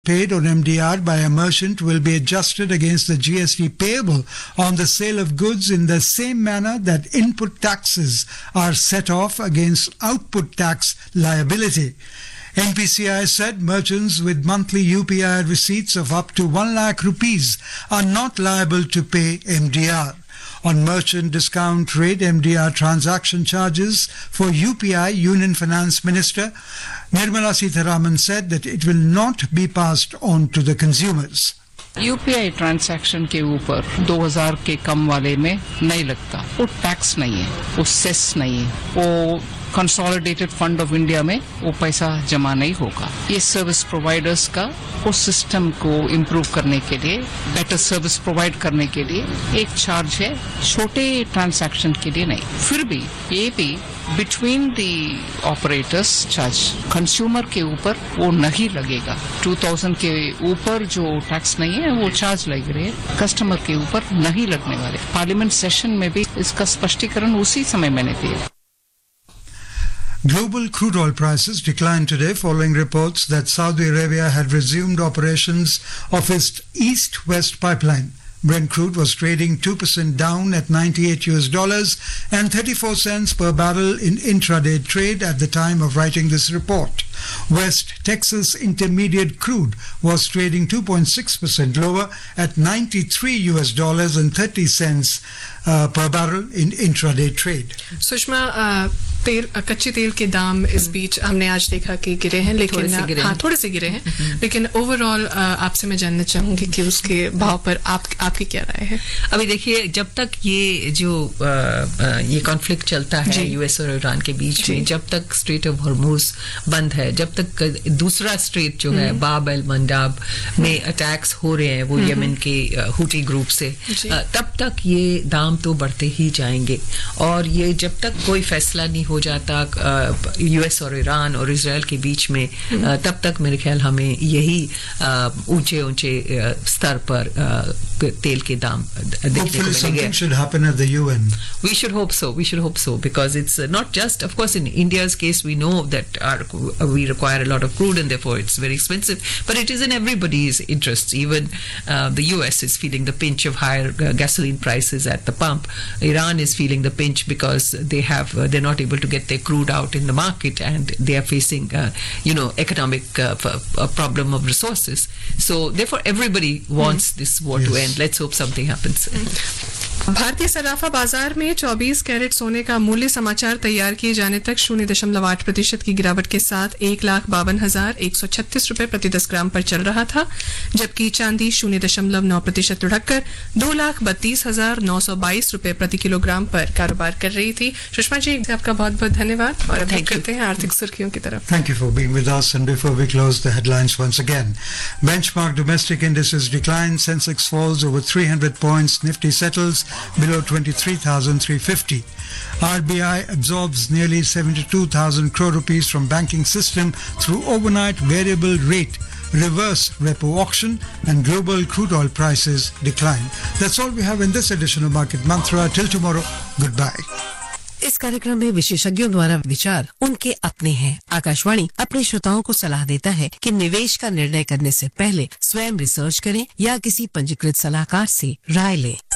paid on MDR by a merchant will be adjusted against the GST payable on the sale of goods in the same manner that input taxes are set off against output tax liability. NPCI said merchants with monthly UPI receipts of up to 1 lakh rupees are not liable to pay MDR. On merchant discount rate MDR transaction charges for UPI, Union Finance Minister Nirmala Sitharaman said that it will not be passed on to the consumers. UPI transaction के ऊपर 2000 के कम वाले में नहीं लगता, वो tax नहीं है, वो सेस नहीं है, वो कंसोलिडेटेड फंड ऑफ इंडिया में वो पैसा जमा नहीं होगा. ये सर्विस प्रोवाइडर्स का उस सिस्टम को इम्प्रूव करने के लिए, बेटर सर्विस प्रोवाइड करने के लिए एक चार्ज है, छोटे ट्रांजैक्शन के लिए नहीं. फिर भी ये भी between the operators charge consumer के ऊपर वो नहीं लगेगा. 2000 के ऊपर जो टैक्स नहीं है वो चार्ज लग रहे हैं, कस्टमर के ऊपर नहीं लगने वाले. पार्लियामेंट सेशन में भी इसका स्पष्टीकरण उसी समय मैंने दिया. Global crude oil prices declined today following reports that Saudi Arabia had resumed operations of its east-west pipeline. Brent crude was trading 2% down at $98 and 34 cents per barrel in intraday trade at the time of writing this report. West Texas Intermediate crude was trading 2.6% lower at $93 and 30 cents per barrel in intraday trade. Sushma, कच्चे तेल के दाम इस बीच हमने आज देखा कि गिरे हैं, लेकिन थोड़े से गिरे हैं, लेकिन ओवरऑल आपसे मैं जानना चाहूंगी कि उसके भाव पर आपकी क्या राय है? अभी देखिए, जब तक ये जो ये कॉन्फ्लिक्ट चलता है यूएस और ईरान के बीच में, जब तक स्ट्रेट ऑफ हॉर्मुज बंद है, जब तक दूसरा स्ट्रेट जो है बाब एल मंडाब में अटैक्स हो रहे हैं वो यमन के हुटी ग्रुप से, तब तक ये दाम तो बढ़ते ही जाएंगे. और ये जब तक कोई फैसला नहीं हो जाता यूएस और ईरान और इजराइल के बीच में, तब तक मेरे ख्याल हमें यही ऊंचे ऊंचे स्तर पर तेल के दाम देखने को मिलेंगे. Something should happen at the UN. We should hope so, because it's not just, of course, in India's case we know that we require a lot of crude and therefore it's very expensive, but it is in everybody's interests. Even the US is feeling the pinch of higher gasoline prices at the pump. Iran is feeling the pinch because they're not able to get their crude out in the market, and they are facing economic problem of resources. So therefore everybody wants this war to end. Let's hope something happens. भारतीय सराफा बाजार में 24 carat सोने का मूल्य समाचार तैयार किए जाने तक 0.8% की गिरावट के साथ 1,52,136 रुपए प्रति 10 ग्राम पर चल रहा था, जबकि चांदी 0.9% लुढ़ककर 2,32,922 रुपए प्रति किलोग्राम पर कारोबार कर रही थी. सुषमा जी, आपका बहुत बहुत धन्यवाद और अब करते हैं आर्थिक सुर्खियों की तरफ. Thank you for being with us, and before we close the headlines once again, benchmark domestic indices decline. Sensex falls over 300 points. Nifty settles below 23,350. RBI absorbs nearly 72,000 crore rupees from banking system through overnight variable rate reverse repo auction, and global crude oil prices decline. That's all we have in this edition of Market Mantra. Till tomorrow, goodbye. इस कार्यक्रम में विशेषज्ञों द्वारा विचार उनके अपने हैं. आकाशवाणी अपने श्रोताओं को सलाह देता है कि निवेश का निर्णय करने से पहले स्वयं रिसर्च करें या किसी पंजीकृत सलाहकार से राय लें.